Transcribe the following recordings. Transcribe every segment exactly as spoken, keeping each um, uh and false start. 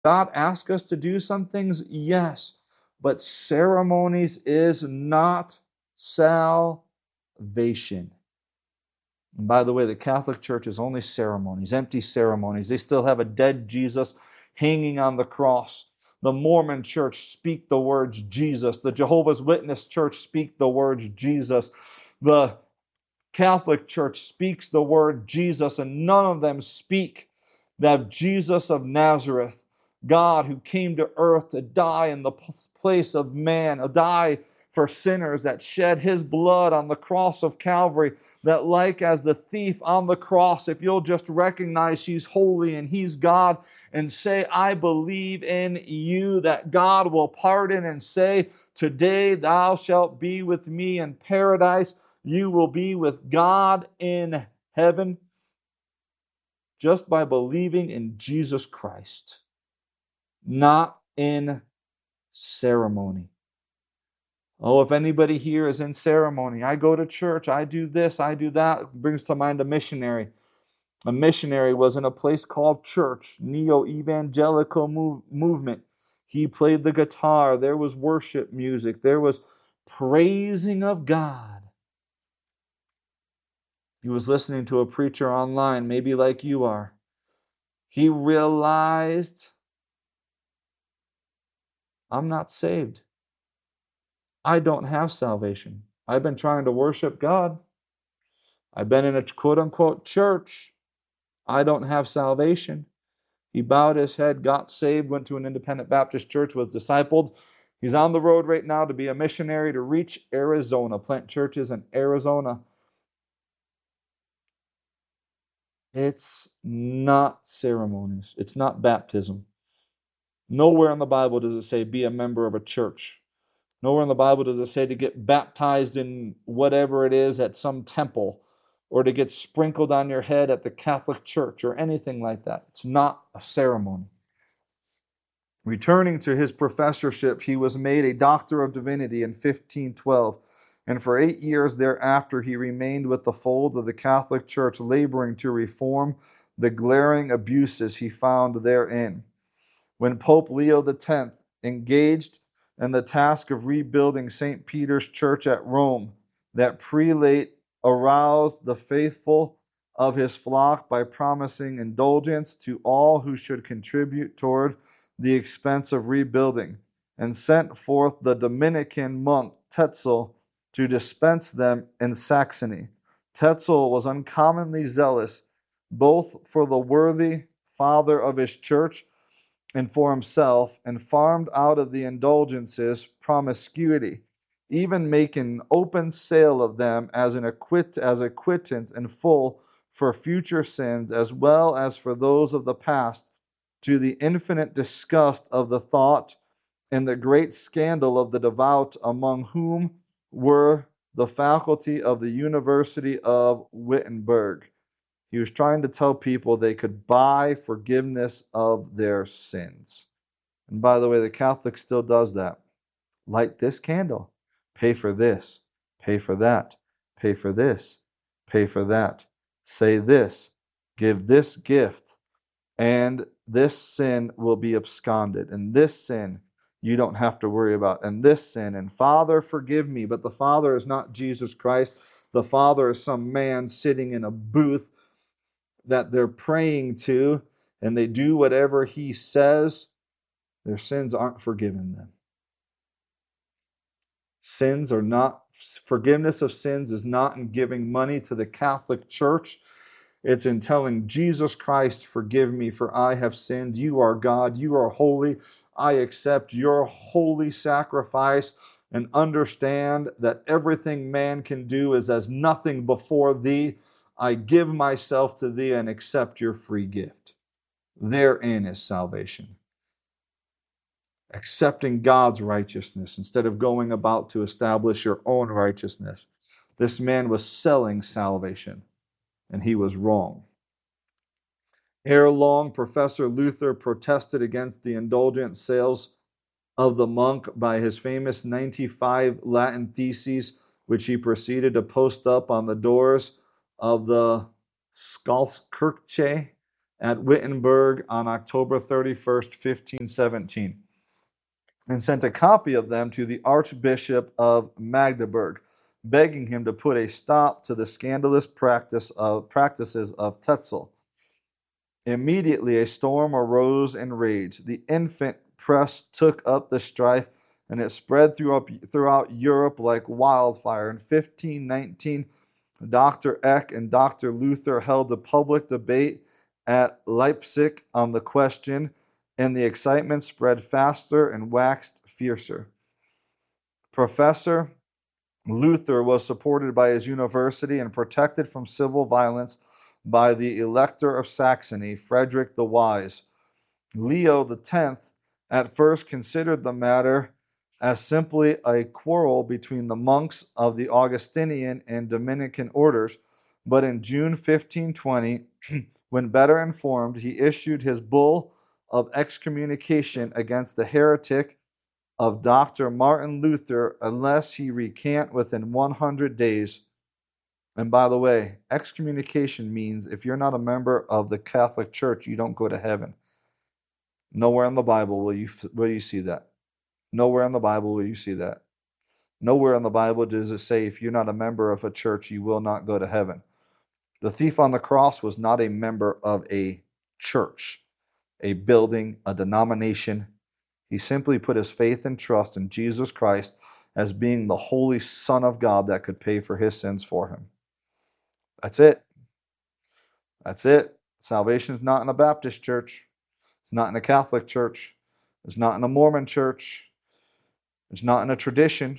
God ask us to do some things? Yes. But ceremonies is not salvation. And by the way, the Catholic Church is only ceremonies, empty ceremonies. They still have a dead Jesus hanging on the cross. The Mormon Church speak the words Jesus. The Jehovah's Witness Church speak the words Jesus. The Catholic Church speaks the word Jesus, and none of them speak that Jesus of Nazareth, God who came to earth to die in the place of man, to die for sinners, that shed his blood on the cross of Calvary, that like as the thief on the cross, if you'll just recognize he's holy and he's God and say, I believe in you, that God will pardon and say, today thou shalt be with me in paradise. You will be with God in heaven just by believing in Jesus Christ, not in ceremony. Oh, if anybody here is in ceremony, I go to church, I do this, I do that, it brings to mind a missionary. A missionary was in a place called church, neo-evangelical move, movement. He played the guitar, there was worship music, there was praising of God. He was listening to a preacher online, maybe like you are. He realized, I'm not saved. I don't have salvation. I've been trying to worship God. I've been in a quote-unquote church. I don't have salvation. He bowed his head, got saved, went to an independent Baptist church, was discipled. He's on the road right now to be a missionary to reach Arizona, plant churches in Arizona. It's not ceremonies. It's not baptism. Nowhere in the Bible does it say be a member of a church. Nowhere in the Bible does it say to get baptized in whatever it is at some temple or to get sprinkled on your head at the Catholic Church or anything like that. It's not a ceremony. Returning to his professorship, he was made a doctor of divinity in fifteen twelve, and for eight years thereafter he remained with the folds of the Catholic Church, laboring to reform the glaring abuses he found therein. When Pope Leo the tenth engaged in the task of rebuilding Saint Peter's Church at Rome, that prelate aroused the faithful of his flock by promising indulgence to all who should contribute toward the expense of rebuilding, and sent forth the Dominican monk Tetzel to dispense them in Saxony. Tetzel was uncommonly zealous, both for the worthy father of his church and for himself, and farmed out of the indulgences promiscuity, even making open sale of them as an acquit as a quittance in full for future sins as well as for those of the past, to the infinite disgust of the thought and the great scandal of the devout, among whom were the faculty of the University of Wittenberg. He was trying to tell people they could buy forgiveness of their sins. And by the way, the Catholic still does that. Light this candle. Pay for this. Pay for that. Pay for this. Pay for that. Say this. Give this gift. And this sin will be absconded. And this sin you don't have to worry about. And this sin. And Father, forgive me. But the Father is not Jesus Christ. The Father is some man sitting in a booth that they're praying to, and they do whatever he says. Their sins aren't forgiven them. Sins are not, forgiveness of sins is not in giving money to the Catholic Church. It's in telling Jesus Christ, forgive me, for I have sinned. You are God. You are holy. I accept your holy sacrifice and understand that everything man can do is as nothing before thee. I give myself to thee and accept your free gift. Therein is salvation. Accepting God's righteousness instead of going about to establish your own righteousness. This man was selling salvation, and he was wrong. Ere long, Professor Luther protested against the indulgent sales of the monk by his famous ninety-five Latin theses, which he proceeded to post up on the doors of the Skalskirche at Wittenberg on October thirty-first, fifteen seventeen, and sent a copy of them to the Archbishop of Magdeburg, begging him to put a stop to the scandalous practice of, practices of Tetzel. Immediately a storm arose and raged. The infant press took up the strife, and it spread throughout, throughout Europe like wildfire. In fifteen nineteen, Doctor Eck and Doctor Luther held a public debate at Leipzig on the question, and the excitement spread faster and waxed fiercer. Professor Luther was supported by his university and protected from civil violence by the Elector of Saxony, Frederick the Wise. Leo the Tenth at first considered the matter as simply a quarrel between the monks of the Augustinian and Dominican orders, but in June fifteen twenty, when better informed, he issued his bull of excommunication against the heretic of Doctor Martin Luther unless he recant within one hundred days. And by the way, excommunication means if you're not a member of the Catholic Church, you don't go to heaven. Nowhere in the Bible will you will you see that. Nowhere in the Bible will you see that. Nowhere in the Bible does it say if you're not a member of a church, you will not go to heaven. The thief on the cross was not a member of a church, a building, a denomination. He simply put his faith and trust in Jesus Christ as being the holy Son of God that could pay for his sins for him. That's it. That's it. Salvation is not in a Baptist church. It's not in a Catholic church. It's not in a Mormon church. It's not in a tradition.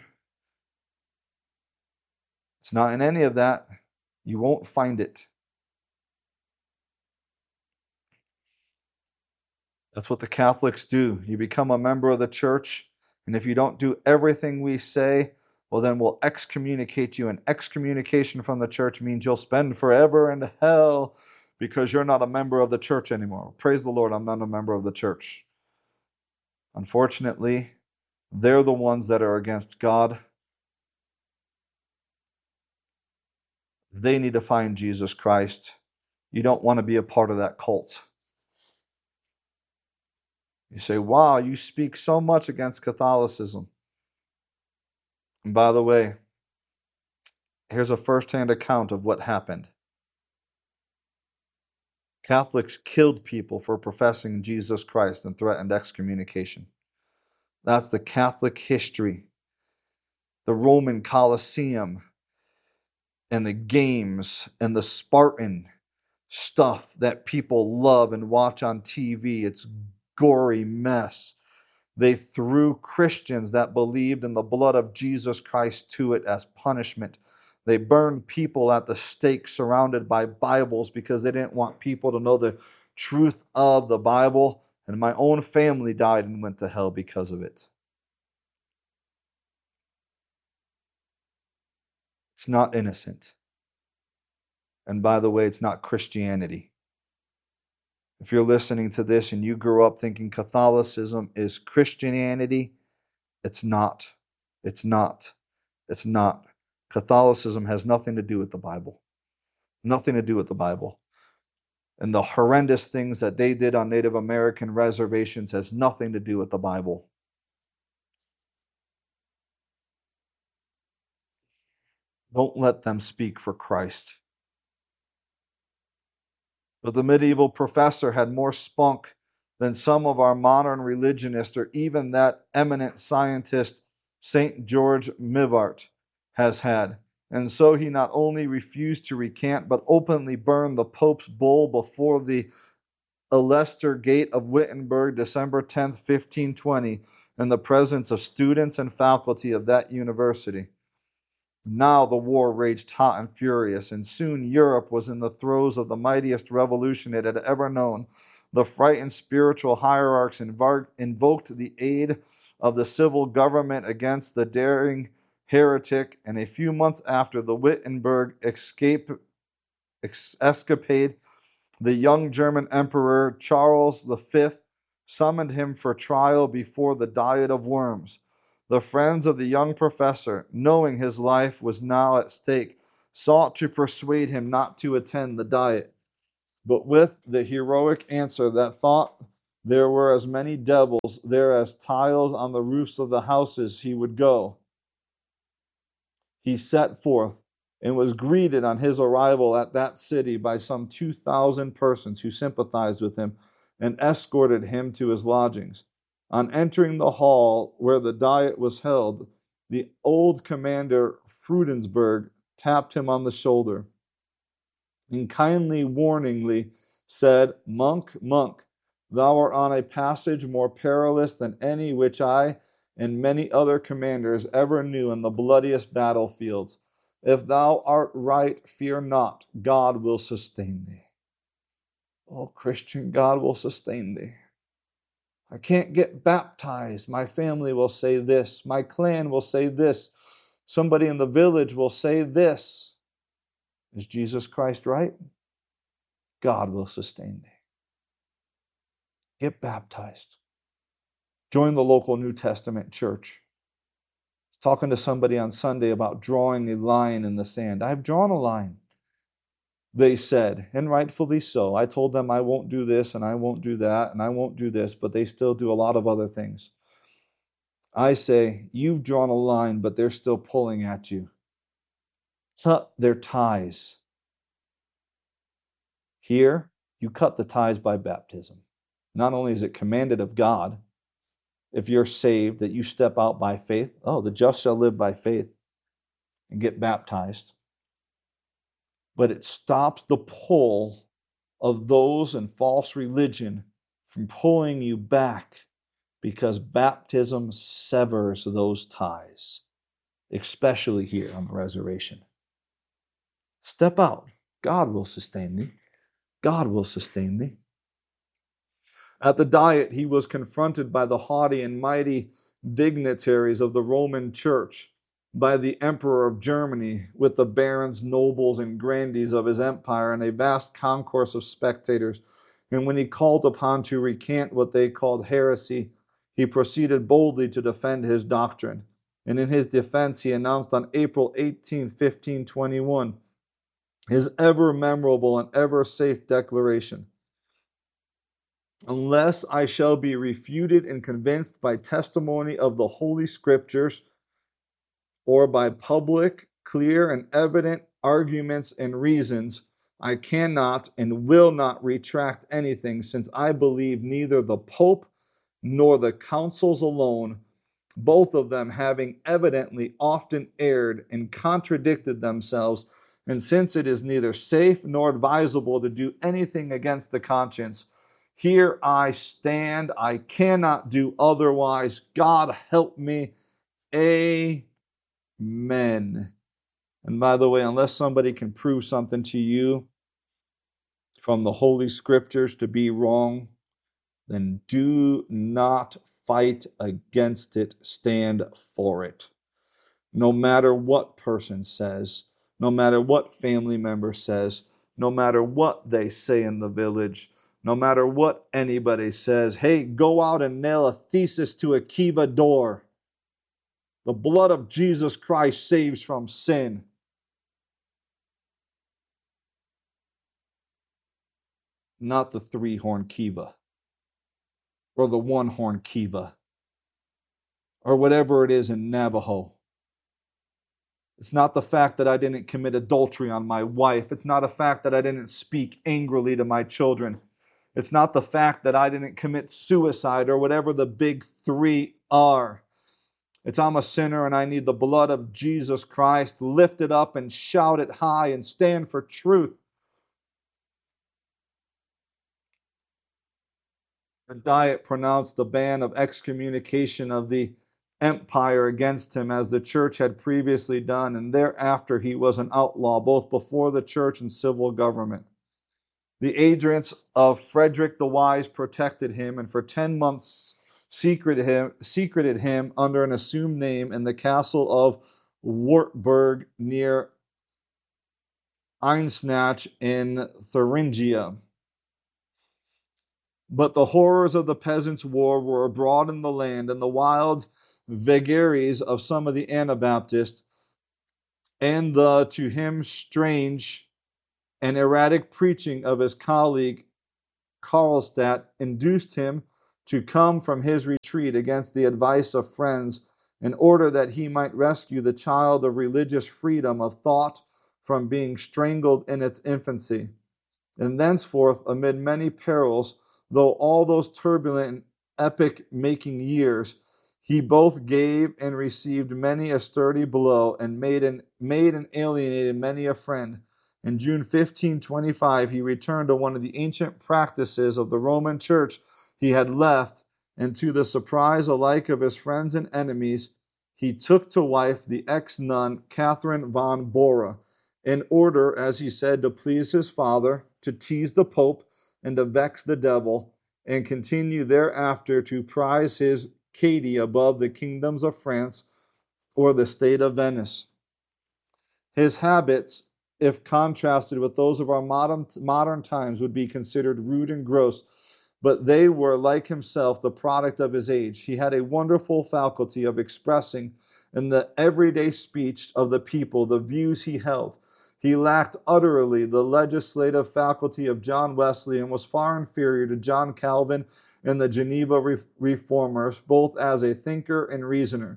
It's not in any of that. You won't find it. That's what the Catholics do. You become a member of the church, and if you don't do everything we say, well, then we'll excommunicate you. And excommunication from the church means you'll spend forever in hell because you're not a member of the church anymore. Praise the Lord, I'm not a member of the church. Unfortunately, they're the ones that are against God. They need to find Jesus Christ. You don't want to be a part of that cult. You say, wow, you speak so much against Catholicism. And by the way, here's a first-hand account of what happened. Catholics killed people for professing Jesus Christ and threatened excommunication. That's the Catholic history. The Roman Colosseum and the games and the Spartan stuff that people love and watch on T V. It's gory mess. They threw Christians that believed in the blood of Jesus Christ to it as punishment. They burned people at the stake surrounded by Bibles because they didn't want people to know the truth of the Bible. And my own family died and went to hell because of it. It's not innocent. And by the way, it's not Christianity. If you're listening to this and you grew up thinking Catholicism is Christianity, it's not. It's not. It's not. Catholicism has nothing to do with the Bible. Nothing to do with the Bible. And the horrendous things that they did on Native American reservations has nothing to do with the Bible. Don't let them speak for Christ. But the medieval professor had more spunk than some of our modern religionists or even that eminent scientist, Saint George Mivart, has had. And so he not only refused to recant, but openly burned the Pope's bull before the Leicester Gate of Wittenberg, December tenth, fifteen twenty, in the presence of students and faculty of that university. Now the war raged hot and furious, and soon Europe was in the throes of the mightiest revolution it had ever known. The frightened spiritual hierarchs invoked the aid of the civil government against the daring heretic, and a few months after the Wittenberg escape, escapade, the young German Emperor Charles the Fifth summoned him for trial before the Diet of Worms. The friends of the young professor, knowing his life was now at stake, sought to persuade him not to attend the diet. But with the heroic answer that thought there were as many devils there as tiles on the roofs of the houses he would go, he set forth and was greeted on his arrival at that city by some two thousand persons who sympathized with him and escorted him to his lodgings. On entering the hall where the diet was held, the old commander Frudensberg tapped him on the shoulder and kindly warningly said, Monk, monk, thou art on a passage more perilous than any which I and many other commanders ever knew in the bloodiest battlefields. If thou art right, fear not, God will sustain thee. Oh, Christian, God will sustain thee. I can't get baptized. My family will say this. My clan will say this. Somebody in the village will say this. Is Jesus Christ right? God will sustain thee. Get baptized. Join the local New Testament church. Talking to somebody on Sunday about drawing a line in the sand. I've drawn a line, they said, and rightfully so. I told them I won't do this and I won't do that and I won't do this, but they still do a lot of other things. I say, you've drawn a line, but they're still pulling at you. Cut their ties. Here, you cut the ties by baptism. Not only is it commanded of God, if you're saved, that you step out by faith. Oh, the just shall live by faith and get baptized. But it stops the pull of those in false religion from pulling you back, because baptism severs those ties, especially here on the reservation. Step out. God will sustain thee. God will sustain thee. At the Diet, he was confronted by the haughty and mighty dignitaries of the Roman Church, by the Emperor of Germany, with the barons, nobles, and grandees of his empire, and a vast concourse of spectators. And when he called upon to recant what they called heresy, he proceeded boldly to defend his doctrine. And in his defense, he announced on April eighteenth, fifteen twenty-one, his ever memorable and ever safe declaration: unless I shall be refuted and convinced by testimony of the Holy Scriptures, or by public, clear, and evident arguments and reasons, I cannot and will not retract anything, since I believe neither the Pope nor the councils alone, both of them having evidently often erred and contradicted themselves, and since it is neither safe nor advisable to do anything against the conscience, here I stand. I cannot do otherwise. God help me. Amen. And by the way, unless somebody can prove something to you from the Holy Scriptures to be wrong, then do not fight against it. Stand for it. No matter what person says, no matter what family member says, no matter what they say in the village, no matter what anybody says, hey, go out and nail a thesis to a kiva door. The blood of Jesus Christ saves from sin. Not the three-horn kiva or the one-horn kiva or whatever it is in Navajo. It's not the fact that I didn't commit adultery on my wife. It's not a fact that I didn't speak angrily to my children. It's not the fact that I didn't commit suicide or whatever the big three are. It's I'm a sinner and I need the blood of Jesus Christ. Lift it up and shout it high and stand for truth. The Diet pronounced the ban of excommunication of the empire against him, as the church had previously done, and thereafter he was an outlaw both before the church and civil government. The agents of Frederick the Wise protected him, and for ten months secreted him, secreted him under an assumed name in the castle of Wartburg near Einsnach in Thuringia. But the horrors of the Peasants' War were abroad in the land, and the wild vagaries of some of the Anabaptists, and the to him strange and erratic preaching of his colleague Karlstadt induced him to come from his retreat against the advice of friends in order that he might rescue the child of religious freedom of thought from being strangled in its infancy. And thenceforth, amid many perils, though all those turbulent and epoch-making years, he both gave and received many a sturdy blow, and made and made and alienated many a friend. In June fifteen twenty-five, he returned to one of the ancient practices of the Roman Church he had left, and to the surprise alike of his friends and enemies, he took to wife the ex-nun Catherine von Bora, in order, as he said, to please his father, to tease the Pope, and to vex the devil, and continue thereafter to prize his Katie above the kingdoms of France or the state of Venice. His habits, if contrasted with those of our modern, modern times, would be considered rude and gross, but they were, like himself, the product of his age. He had a wonderful faculty of expressing in the everyday speech of the people the views he held. He lacked utterly the legislative faculty of John Wesley and was far inferior to John Calvin and the Geneva Reformers, both as a thinker and reasoner.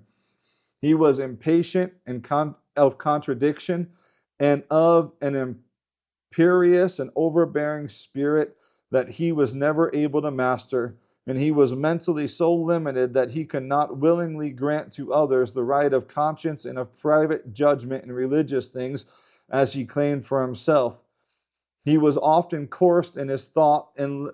He was impatient and con- of contradiction and of an imperious and overbearing spirit that he was never able to master, and he was mentally so limited that he could not willingly grant to others the right of conscience and of private judgment in religious things as he claimed for himself. He was often coarse in his thought and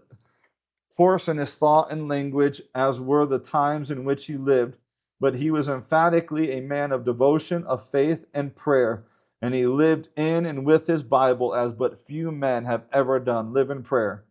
coarse in his thought and language, as were the times in which he lived, but he was emphatically a man of devotion, of faith, and prayer, and he lived in and with his Bible as but few men have ever done, live in prayer.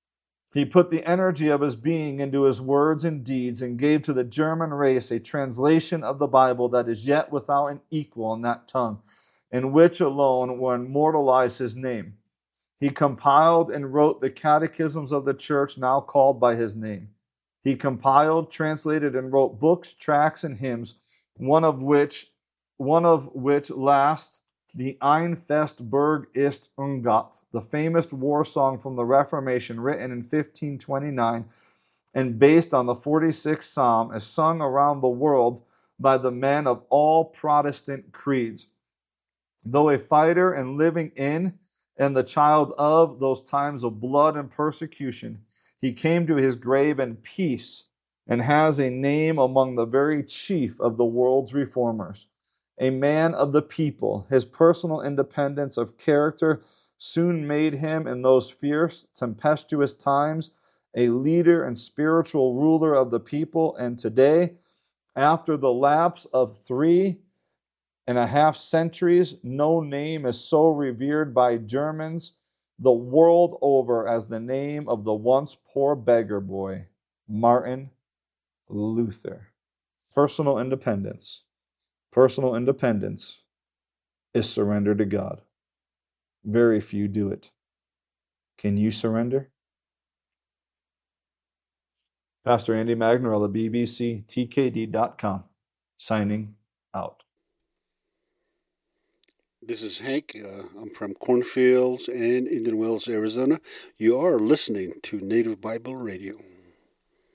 He put the energy of his being into his words and deeds, and gave to the German race a translation of the Bible that is yet without an equal in that tongue, in which alone will immortalize his name. He compiled and wrote the catechisms of the church now called by his name. He compiled, translated, and wrote books, tracts, and hymns, one of which, one of which last, the Ein Fest Berg ist Ungat, the famous war song from the Reformation, written in fifteen twenty-nine and based on the forty-sixth Psalm, is sung around the world by the men of all Protestant creeds. Though a fighter and living in and the child of those times of blood and persecution, he came to his grave in peace and has a name among the very chief of the world's reformers. A man of the people, his personal independence of character soon made him, in those fierce, tempestuous times, a leader and spiritual ruler of the people. And today, after the lapse of three and a half centuries, no name is so revered by Germans the world over as the name of the once poor beggar boy, Martin Luther. Personal independence. Personal independence is surrender to God. Very few do it. Can you surrender? Pastor Andy Magnarella, B B C T K D dot com, signing out. This is Hank. Uh, I'm from Cornfields and Indian Wells, Arizona. You are listening to Native Bible Radio.